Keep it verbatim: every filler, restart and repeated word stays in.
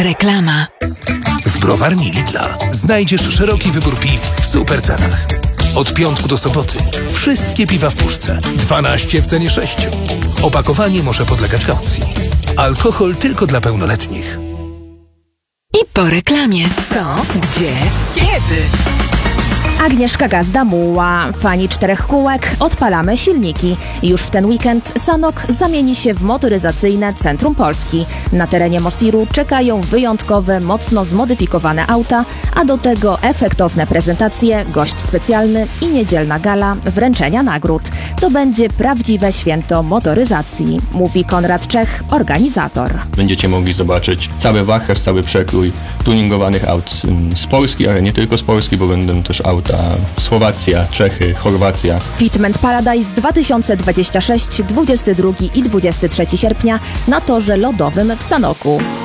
Reklama. W browarni Lidla znajdziesz szeroki wybór piw w super cenach. Od piątku do soboty wszystkie piwa w puszce. dwanaście w cenie sześciu. Opakowanie może podlegać kaucji. Alkohol tylko dla pełnoletnich. I po reklamie. Co? Gdzie? Kiedy? Agnieszka Gazda-Muła. Fani czterech kółek, odpalamy silniki. Już w ten weekend Sanok zamieni się w motoryzacyjne centrum Polski. Na terenie Mosiru czekają wyjątkowe, mocno zmodyfikowane auta, a do tego efektowne prezentacje, gość specjalny i niedzielna gala wręczenia nagród. To będzie prawdziwe święto motoryzacji, mówi Konrad Czech, organizator. Będziecie mogli zobaczyć cały wachlarz, cały przekrój tuningowanych aut z Polski, ale nie tylko z Polski, bo będą też auta Słowacja, Czechy, Chorwacja. Fitment Paradise dwa tysiące dwudziesty szósty, dwudziestego drugiego i dwudziestego trzeciego sierpnia na torze lodowym w Sanoku.